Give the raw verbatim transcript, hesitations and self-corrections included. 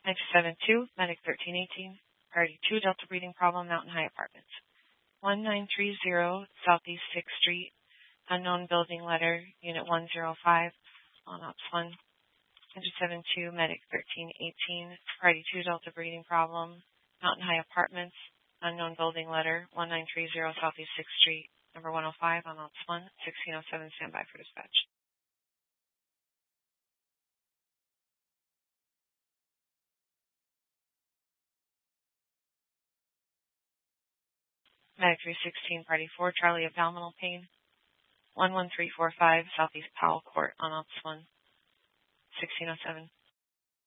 nine two seven two, Medic thirteen eighteen, Priority two, Delta breathing problem, Mountain High Apartments. one nine three zero, Southeast sixth Street, unknown building letter, Unit one oh five, on Ops one. nine two seven two, Medic thirteen eighteen, Priority two, Delta breathing problem, Mountain High Apartments, unknown building letter, one nine three zero, Southeast sixth Street, number one oh five, on Ops one, sixteen oh seven, standby for dispatch. Medic three sixteen, Party four, Charlie abdominal pain, one one three four five, Southeast Powell Court, on Ops one, sixteen oh seven.